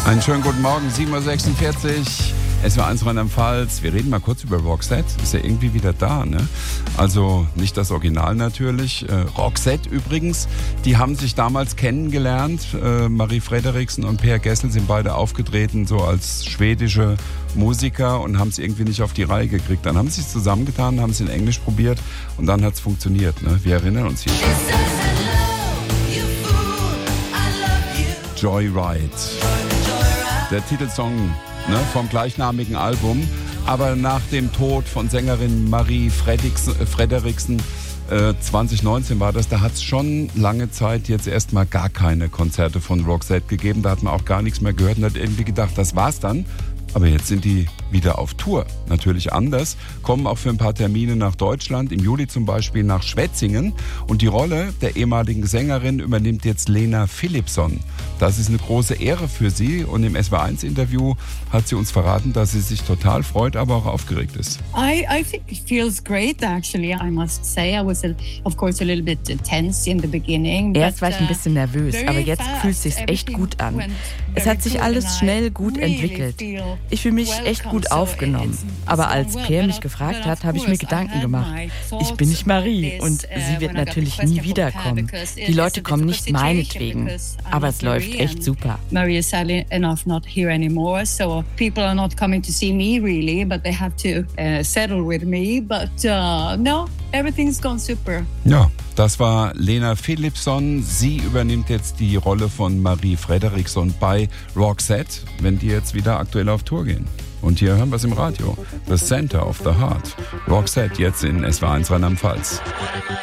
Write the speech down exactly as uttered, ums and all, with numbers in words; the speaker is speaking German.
Einen schönen guten Morgen, sieben Uhr sechsundvierzig. S W R eins Rheinland-Pfalz. Wir reden mal kurz über Roxette. Ist ja irgendwie wieder da, ne? Also nicht das Original natürlich. Äh, Roxette übrigens, die haben sich damals kennengelernt. Äh, Marie Fredriksen und Per Gessle sind beide aufgetreten, so als schwedische Musiker, und haben es irgendwie nicht auf die Reihe gekriegt. Dann haben sie es zusammengetan, haben es in Englisch probiert und dann hat es funktioniert, ne? Wir erinnern uns hier. Joyride. Der Titelsong, ne, vom gleichnamigen Album. Aber nach dem Tod von Sängerin Marie Fredriksen, äh, zwanzig neunzehn war das, da hat es schon lange Zeit jetzt erstmal gar keine Konzerte von Roxette gegeben. Da hat man auch gar nichts mehr gehört und hat irgendwie gedacht, das war's dann. Aber jetzt sind die wieder auf Tour. Natürlich anders. Kommen auch für ein paar Termine nach Deutschland. Im Juli zum Beispiel nach Schwetzingen. Und die Rolle der ehemaligen Sängerin übernimmt jetzt Lena Philipsson. Das ist eine große Ehre für sie. Und im S W R eins Interview hat sie uns verraten, dass sie sich total freut, aber auch aufgeregt ist. I, I think it feels great, actually, I must say. I was, a, of course, a little bit tense in the beginning. Erst war ich ein bisschen nervös, aber jetzt fühlt es sich echt gut an. Es hat sich alles schnell gut entwickelt. Ich fühle mich echt gut aufgenommen. Aber als Per mich gefragt hat, habe ich mir Gedanken gemacht. Ich bin nicht Marie und sie wird natürlich nie wiederkommen. Die Leute kommen nicht meinetwegen. Aber es läuft echt super. Marie is sadly enough not here anymore, so people are not coming to see me really, but they have to uh, settle with me. But uh, no, everything's gone super. Ja, das war Lena Philipsson. Sie übernimmt jetzt die Rolle von Marie Fredriksen bei Roxette, wenn die jetzt wieder aktuell auf Tour gehen. Und hier hören wir es im Radio. The Center of the Heart. Roxette jetzt in S W R eins Rheinland-Pfalz.